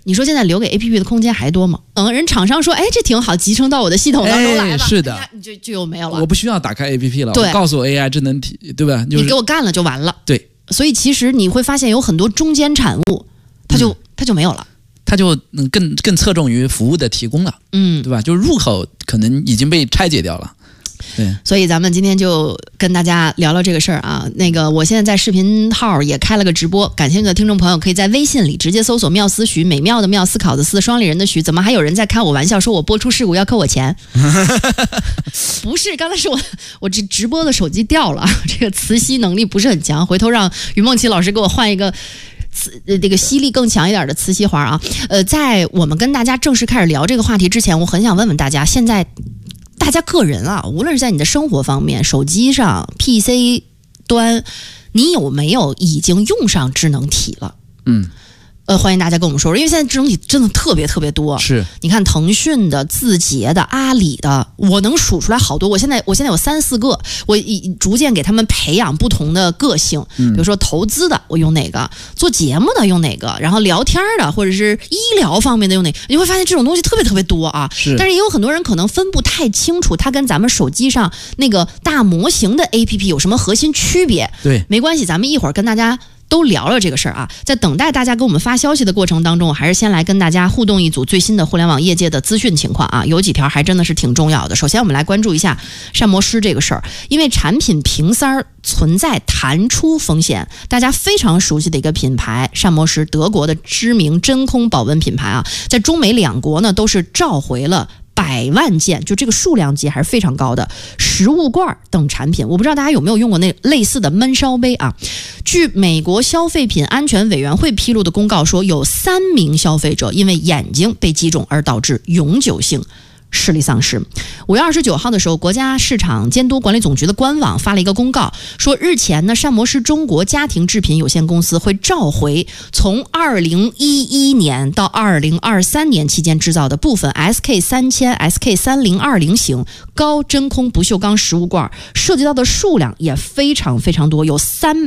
你说现在留给 APP 的空间还多吗？人厂商说，哎，这挺好，集成到我的系统当中来吧。 是的， 你就又没有了。 我不需要打开 APP 了， 对， 我告诉我 AI 智能体，对吧？ 你给我干了就完了。 对， 所以其实你会发现有很多中间产物，它就没有了。 它就更侧重于服务的提供了，对吧？就入口可能已经被拆解掉了。对， 所以咱们今天就跟大家聊聊这个事儿啊。我现在在视频号也开了个直播，感兴趣的听众朋友可以在微信里直接搜索妙思徐，美妙的妙，思考的思，双立人的徐。怎么还有人在开我玩笑，说我播出事故要扣我钱？不是，刚才是我这直播的手机掉了，这个磁吸能力不是很强，回头让于梦琪老师给我换一个这个吸力更强一点的磁吸环啊。在我们跟大家正式开始聊这个话题之前，我很想问问大家，现在大家个人啊，无论是在你的生活方面，手机上 PC 端，你有没有已经用上智能体了？欢迎大家跟我们说，因为现在智能体真的特别特别多。 是，你看腾讯的、字节的、阿里的，我能数出来好多。我现在有3-4个，我逐渐给他们培养不同的个性。比如说投资的我用哪个，做节目的用哪个，然后聊天的或者是医疗方面的用哪个，你会发现这种东西特别特别多啊。但是也有很多人可能分不太清楚，它跟咱们手机上那个大模型的 APP 有什么核心区别。 对， 没关系，咱们一会儿跟大家都聊了这个事儿啊。在等待大家给我们发消息的过程当中，我还是先来跟大家互动一组最新的互联网业界的资讯情况啊。有几条还真的是挺重要的。首先我们来关注一下膳魔师这个事儿，因为产品瓶塞存在弹出风险，大家非常熟悉的一个品牌膳魔师，德国的知名真空保温品牌啊，在中美两国呢都是召回了100万件，就这个数量级还是非常高的食物罐等产品。我不知道大家有没有用过那类似的焖烧杯啊。据美国消费品安全委员会披露的公告说，有3名消费者因为眼睛被击中而导致永久性视力丧失。5月29号的时候，国家市场监督管理总局的官网发了一个公告，说日前呢，膳魔师中国家庭制品有限公司会召回从2011年到2023年期间制造的部分 SK3000、SK3020 型高真空不锈钢食物罐，涉及到的数量也非常非常多，有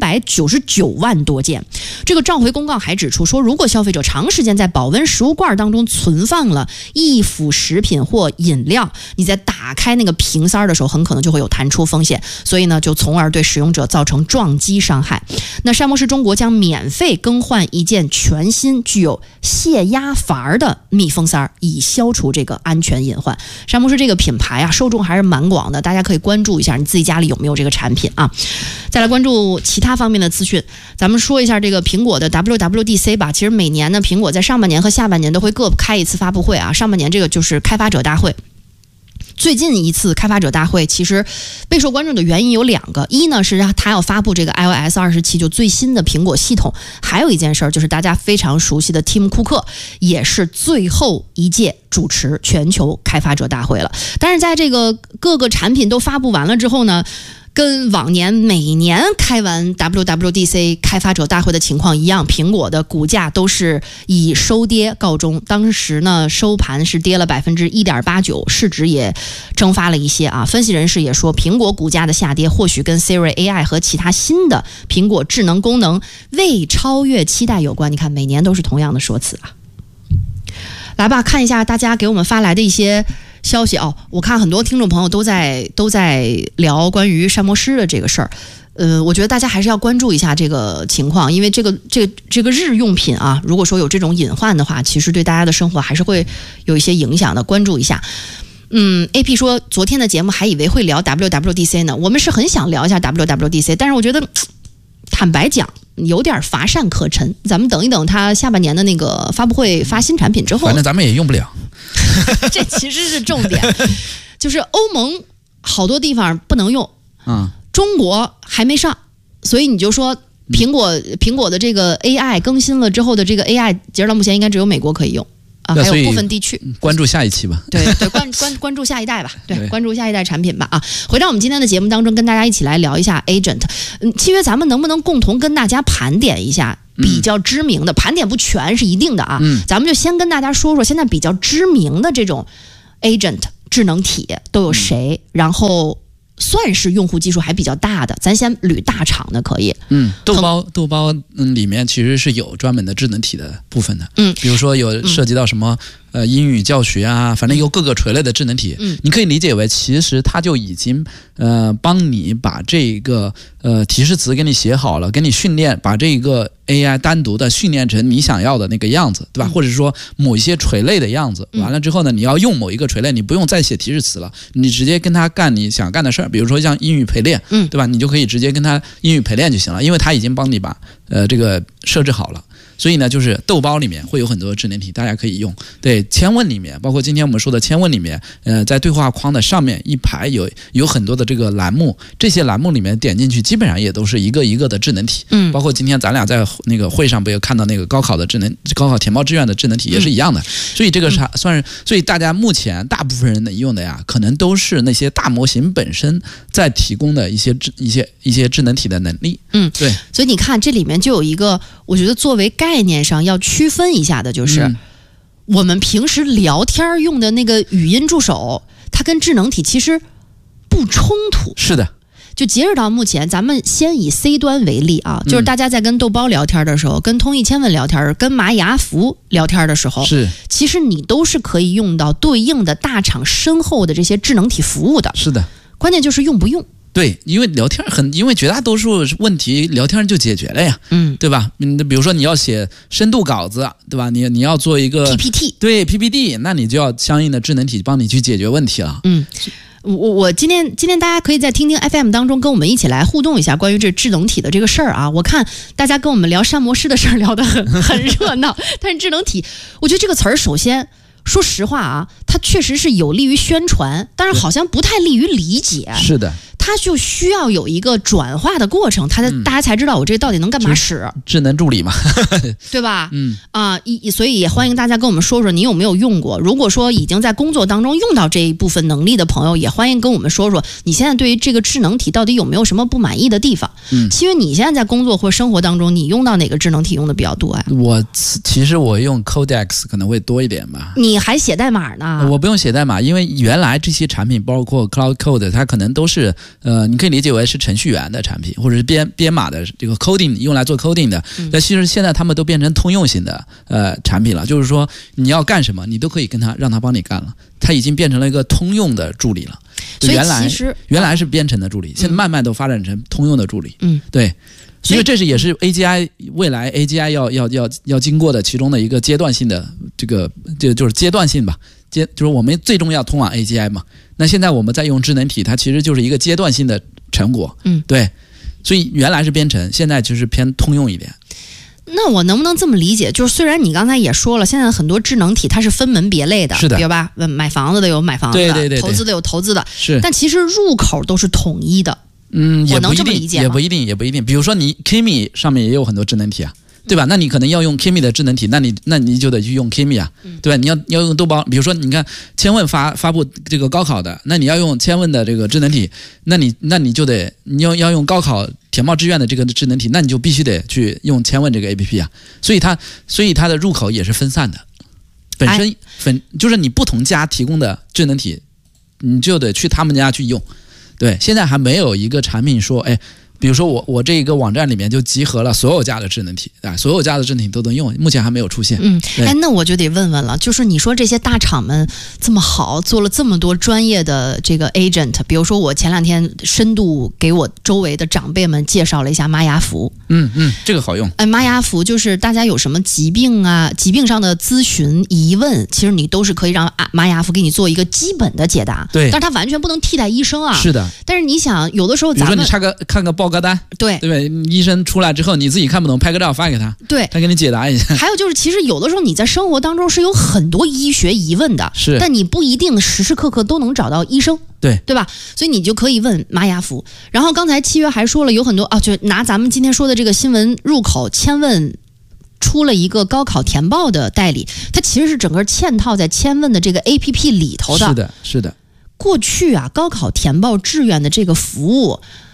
399万多件。这个召回公告还指出说，如果消费者长时间在保温食物罐当中存放了易腐食品或饮料，你在打开那个瓶塞的时候很可能就会有弹出风险，所以呢就从而对使用者造成撞击伤害。那膳魔师中国将免费更换一件全新具有泄压阀的密封塞，以消除这个安全隐患。膳魔师这个品牌啊，受众还是蛮广的，大家可以关注一下你自己家里有没有这个产品啊。再来关注其他方面的资讯，咱们说一下这个苹果的 WWDC 吧。其实每年呢，苹果在上半年和下半年都会各开一次发布会啊。上半年这个就是开发者大会。最近一次开发者大会其实备受关注的原因有2个，一呢是它要发布这个 iOS 27，就最新的苹果系统，还有一件事就是大家非常熟悉的 Tim 库克也是最后一届主持全球开发者大会了。但是在这个各个产品都发布完了之后呢，跟往年每年开完 WWDC 开发者大会的情况一样，苹果的股价都是以收跌告终。当时呢，收盘是跌了 1.89%， 市值也蒸发了一些啊。分析人士也说，苹果股价的下跌或许跟 Siri AI 和其他新的苹果智能功能未超越期待有关。你看，每年都是同样的说辞啊。来吧，看一下大家给我们发来的一些消息哦。我看很多听众朋友都在聊关于膳魔师的这个事儿。我觉得大家还是要关注一下这个情况，因为这个日用品啊，如果说有这种隐患的话，其实对大家的生活还是会有一些影响的，关注一下。AP 说昨天的节目还以为会聊 WWDC 呢，我们是很想聊一下 WWDC， 但是我觉得坦白讲有点乏善可陈，咱们等一等他下半年的那个发布会发新产品之后， 反正咱们也用不了。 这其实是重点，就是欧盟好多地方不能用，中国还没上，所以你就说苹果的这个 AI 更新了之后的这个 AI， 截止到目前应该只有美国可以用啊，还有部分地区。 关注下一期吧。 对，关注下一代吧。对，关注下一代产品吧啊。回到我们今天的节目当中，跟大家一起来聊一下 Agent。契约咱们能不能共同跟大家盘点一下比较知名的？盘点不全是一定的啊。咱们就先跟大家说说现在比较知名的这种 Agent 智能体都有谁，然后算是用户基数还比较大的，咱先捋大厂的可以。 豆包里面其实是有专门的智能体的部分的。比如说有涉及到什么英语教学啊，反正有各个垂类的智能体。你可以理解为其实它就已经帮你把这个提示词给你写好了，给你训练，把这个 AI 单独的训练成你想要的那个样子，对吧？或者说某一些垂类的样子。完了之后呢，你要用某一个垂类，你不用再写提示词了，你直接跟它干你想干的事儿。比如说像英语陪练，对吧？你就可以直接跟它英语陪练就行了，因为它已经帮你把这个设置好了。所以呢，就是豆包里面会有很多智能体，大家可以用。对，千问里面，包括今天我们说的千问里面，在对话框的上面一排有很多的这个栏目，这些栏目里面点进去，基本上也都是一个一个的智能体。包括今天咱俩在那个会上不有看到那个高考填报志愿的智能体也是一样的。所以这个算是，所以大家目前大部分人用的呀，可能都是那些大模型本身在提供的一些智能体的能力。对。 所以你看这里面就有一个，我觉得作为概念上要区分一下的，就是我们平时聊天用的那个语音助手，它跟智能体其实不冲突。 是的。 就截止到目前，咱们先以 C 端为例啊，就是大家在跟豆包聊天的时候，跟通义千问聊天，跟麻雅福聊天的时候，其实你都是可以用到对应的大厂身后的这些智能体服务的。 是的。 关键就是用不用。 对，因为聊天因为绝大多数问题聊天就解决了呀，对吧？比如说你要写深度稿子，对吧？你要做一个 PPT， 对 PPT， 那你就要相应的智能体帮你去解决问题了。 我今天大家可以在听听 FM 当中跟我们一起来互动一下关于这智能体的这个事儿啊。我看大家跟我们聊膳魔师的事儿聊得很热闹，但是智能体，我觉得这个词儿首先说实话啊，它确实是有利于宣传，但是好像不太利于理解。 是的。 它就需要有一个转化的过程，大家才知道我这到底能干嘛使。 智能助理嘛， 对吧？所以也欢迎大家跟我们说说你有没有用过。如果说已经在工作当中用到这一部分能力的朋友，也欢迎跟我们说说你现在对于这个智能体到底有没有什么不满意的地方。其实你现在在工作或生活当中，你用到哪个智能体用的比较多呀？ 其实我用 Codex 可能会多一点吧。 你还写代码呢？ 我不用写代码，因为原来这些产品包括 Cloud Code， 它可能都是你可以理解为是程序员的产品，或者是编码的这个 coding 用来做 coding 的。但其实现在他们都变成通用型的产品了，就是说你要干什么，你都可以让他帮你干了，它已经变成了一个通用的助理了。 所以其实原来是编程的助理，现在慢慢都发展成通用的助理。对。因为这也是 AGI 未来 AGI 要经过的其中的一个阶段性的就是阶段性吧，就是我们最终要通往 AGI 嘛。那现在我们在用智能体，它其实就是一个阶段性的成果。对。所以原来是编程，现在就是偏通用一点。 那我能不能这么理解？就是虽然你刚才也说了，现在很多智能体它是分门别类的， 是的， 比如吧，买房子的有买房子的， 对， 投资的有投资的， 是。 但其实入口都是统一的。 也不一定， 也不一定。比如说你 Kimi 上面也有很多智能体啊，对吧？那你可能要用 Kimi 的智能体，那你就得去用 Kimi 啊，对吧？你要用豆包，比如说你看千问发布这个高考的，那你要用千问的这个智能体，那你就得你要用高考填报志愿的这个智能体，那你就必须得去用千问这个 APP 啊。所以它的入口也是分散的，本身就是你不同家提供的智能体，你就得去他们家去用。对，现在还没有一个产品说，比如说我这一个网站里面就集合了所有家的智能体，所有家的智能体都能用，目前还没有出现。 那我就得问问了，就是你说这些大厂们这么好，做了这么多专业的这个 agent， 比如说我前2天深度给我周围的长辈们介绍了一下麻雅福。 这个好用。 麻雅福就是大家有什么疾病上的咨询疑问，其实你都是可以让麻雅福给你做一个基本的解答。 对， 但是它完全不能替代医生啊。 是的。 但是你想，有的时候比如说你看个报告单，对吧？医生出来之后，你自己看不懂，拍个照发给他， 对， 他给你解答一下。 还有就是，其实有的时候你在生活当中是有很多医学疑问的， 是， 但你不一定时时刻刻都能找到医生， 对吧？所以你就可以问麻雅福。然后刚才七月还说了，有很多就拿咱们今天说的这个新闻入口，千问出了一个高考填报的代理，它其实是整个嵌套在千问的这个 APP 里头的。 是的。过去高考填报志愿的这个服务，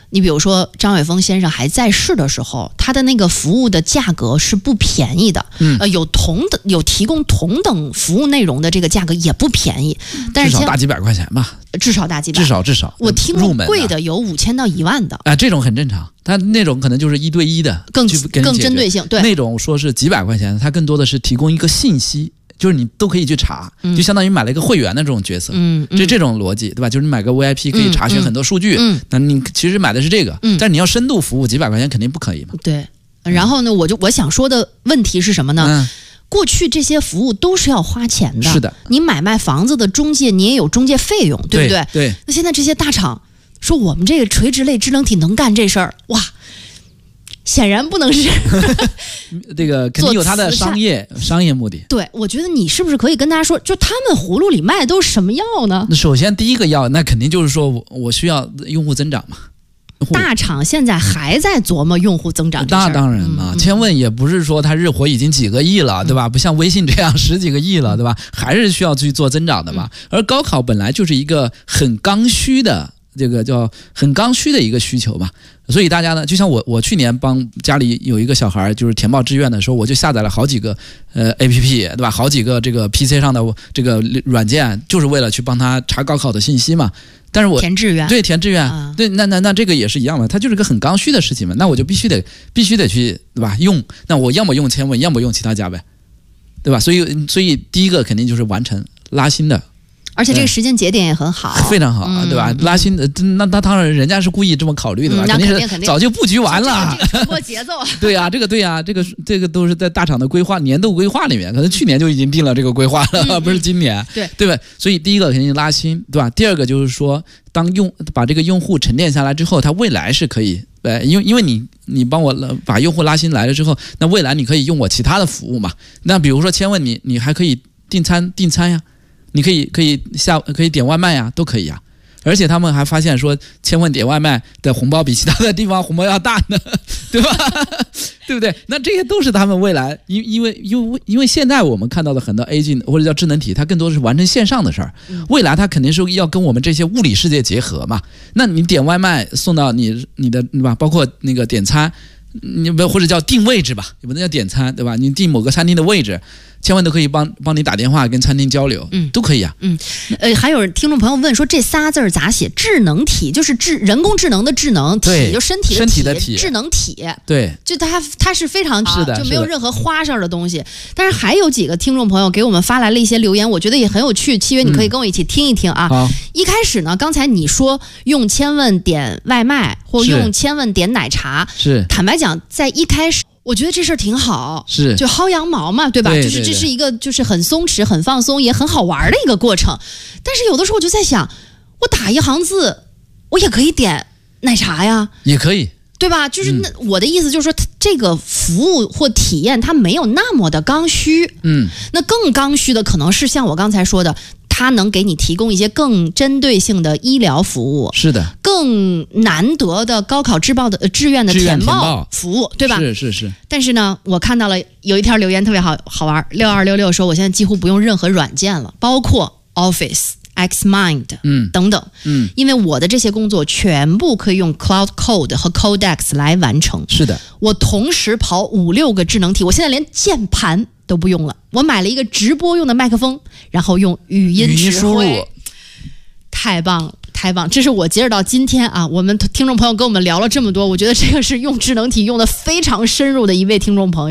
你比如说张伟峰先生还在世的时候，他的那个服务的价格是不便宜的，有提供同等服务内容的这个价格也不便宜，但是至少大几百块钱吧， 至少大几百， 至少我听过贵的有5000到1万的啊，这种很正常，他那种可能就是1对1的， 更针对性，对， 那种说是几百块钱，他更多的是提供一个信息。就是你都可以去查，就相当于买了一个会员的这种角色，这种逻辑，对吧？就是你买个 VIP 可以查询很多数据，那你其实买的是这个，但是你要深度服务，几百块钱肯定不可以嘛。 对，然后呢，我想说的问题是什么呢？过去这些服务都是要花钱的， 是的， 你买卖房子的中介，你也有中介费用，对不对？ 对。 那现在这些大厂说我们这个垂直类智能体能干这事儿，哇！显然不能是这个肯定有它的商业目的。 对，我觉得你是不是可以跟大家说，就他们葫芦里卖的都是什么药呢？ 那首先第一个药，那肯定就是说我需要用户增长嘛。 大厂现在还在琢磨用户增长这事儿， 那当然嘛，千问也不是说它日活已经几个亿了，对吧？不像微信这样10几个亿了，对吧？还是需要去做增长的嘛。而高考本来就是一个很刚需的。这个叫很刚需的一个需求嘛，所以大家呢，就像我去年帮家里有一个小孩就是填报志愿的时候，我就下载了好几个APP， 对吧？好几个这个 PC 上的这个软件，就是为了去帮他查高考的信息嘛。但是我填志愿， 对，填志愿，对，那这个也是一样的，它就是个很刚需的事情嘛。那我就必须得去，对吧？用，那我要么用千问，要么用其他家呗，对吧？所以第一个肯定就是完成拉新的。 而且这个时间节点也很好， 非常好，对吧？拉新的，那当然人家是故意这么考虑的吧？ 肯定是早就布局完了， 这个传播节奏啊。 对呀，这个都是在大厂的规划年度规划里面，可能去年就已经定了这个规划了，不是今年，对吧？所以第一个肯定拉新，对吧？第二个就是说，把这个用户沉淀下来之后，他未来是可以，因为你帮我把用户拉新来了之后，那未来你可以用我其他的服务嘛？那比如说千问你还可以订餐呀。你可以点外卖呀，都可以呀。而且他们还发现说，千问点外卖的红包比其他的地方红包要大呢，对吧？对不对？那这些都是他们未来，因为现在我们看到的很多 agent 或者叫智能体，它更多是完成线上的事儿。未来它肯定是要跟我们这些物理世界结合嘛。那你点外卖送到你的对吧？包括那个点餐。你或者叫定位置吧，也不能叫点餐，对吧？你定某个餐厅的位置，千万都可以帮你打电话跟餐厅交流，都可以啊。 还有听众朋友问说这仨字咋写？智能体就是人工智能的智能，体就身体的体，智能体。 对， 就它是非常是的， 就没有任何花哨的东西。但是还有几个听众朋友给我们发来了一些留言，我觉得也很有趣。契约，你可以跟我一起听一听啊。一开始呢，刚才你说用千问点外卖或用千问点奶茶， 是坦白讲。在一开始，我觉得这事儿挺好， 是就薅羊毛嘛，对吧？就是这是一个就是很松弛、很放松，也很好玩的一个过程。但是有的时候我就在想，我打一行字，我也可以点奶茶呀， 也可以， 对吧？就是我的意思就是说，这个服务或体验它没有那么的刚需，那更刚需的可能是像我刚才说的。它能给你提供一些更针对性的医疗服务， 是的， 更难得的高考志愿的填报服务，对吧？ 是。 但是呢，我看到了有一条留言特别好玩，6266说我现在几乎不用任何软件了，包括 Office、Xmind 等等，因为我的这些工作全部可以用 Cloud Code 和 Codex 来完成。是的，我同时跑5、6个智能体，我现在连键盘都不用了，我买了一个直播用的麦克风，然后用语音输入，太棒了，太棒！这是我截止到今天啊，我们听众朋友跟我们聊了这么多，我觉得这个是用智能体用的非常深入的一位听众朋友。